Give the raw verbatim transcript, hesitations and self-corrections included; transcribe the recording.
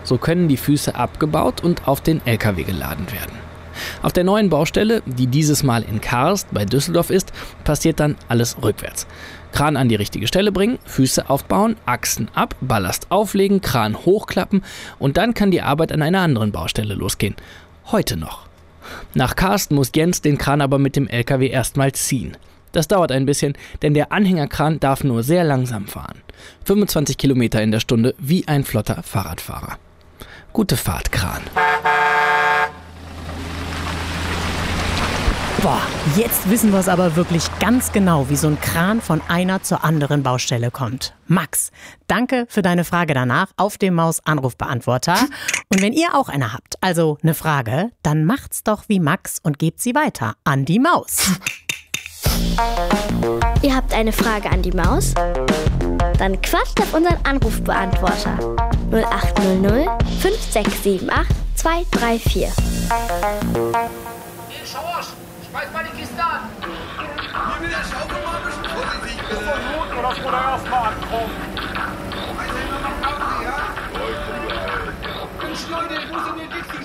So können die Füße abgebaut und auf den L K W geladen werden. Auf der neuen Baustelle, die dieses Mal in Karst bei Düsseldorf ist, passiert dann alles rückwärts. Kran an die richtige Stelle bringen, Füße aufbauen, Achsen ab, Ballast auflegen, Kran hochklappen und dann kann die Arbeit an einer anderen Baustelle losgehen. Heute noch. Nach Karst muss Jens den Kran aber mit dem L K W erstmal ziehen. Das dauert ein bisschen, denn der Anhängerkran darf nur sehr langsam fahren. fünfundzwanzig Kilometer in der Stunde wie ein flotter Fahrradfahrer. Gute Fahrt, Kran. Boah, jetzt wissen wir es aber wirklich ganz genau, wie so ein Kran von einer zur anderen Baustelle kommt. Max, danke für deine Frage danach auf dem Maus-Anrufbeantworter. Und wenn ihr auch eine habt, also eine Frage, dann macht's doch wie Max und gebt sie weiter an die Maus. Ihr habt eine Frage an die Maus? Dann quatscht auf unseren Anrufbeantworter null acht null null fünf sechs sieben acht zwei drei vier. Hey, Schorsch, schmeiß mal die Kiste an. Hier will der Schaukelmann ein bisschen vorsichtig. Von Not, oder das wurde erstmal ankommen.